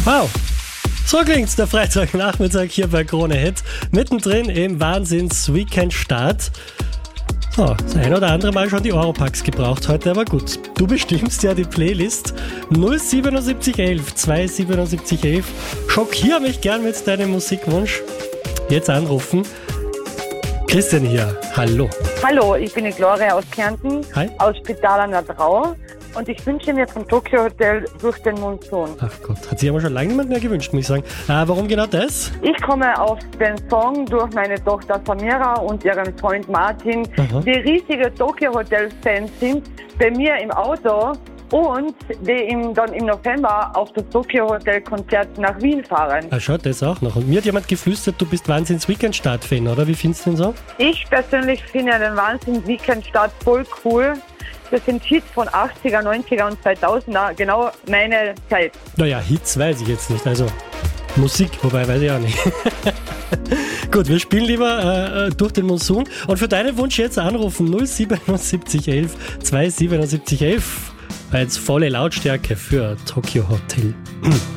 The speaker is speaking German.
Wow, so klingt's der Freitagnachmittag hier bei Krone Hit. Mittendrin im Wahnsinns-Weekend-Start. So, das ein oder andere Mal schon die Europacks gebraucht heute, aber gut. Du bestimmst ja die Playlist 07711 27711. Schockier mich gern mit deinem Musikwunsch. Jetzt anrufen. Christian hier, hallo. Hallo, ich bin die Gloria aus Kärnten, Hi. aus Spital an der Trau und ich wünsche mir vom Tokyo Hotel Durch den Monsun. Ach Gott, hat sich aber schon lange niemand mehr gewünscht, muss ich sagen. Warum genau das? Ich komme auf den Song durch meine Tochter Samira und ihren Freund Martin, die riesige Tokyo Hotel Fans sind, bei mir im Auto und die dann im November auf das Tokyo Hotel Konzert nach Wien fahren. Ah, schau, das auch noch. Und mir hat jemand geflüstert, du bist Wahnsinns-Weekend-Start-Fan, oder? Wie findest du den so? Ich persönlich finde den Wahnsinns-Weekend-Start voll cool. Das sind Hits von 80er, 90er und 2000er, genau meine Zeit. Naja, Hits weiß ich jetzt nicht, also Musik, wobei weiß ich auch nicht. Gut, wir spielen lieber Durch den Monsun und für deinen Wunsch jetzt anrufen 07711 27711. Jetzt volle Lautstärke für Tokyo Hotel.